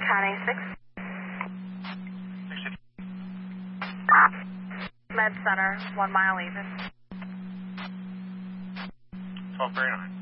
County 6. Med Center, 1 mile even. 1239.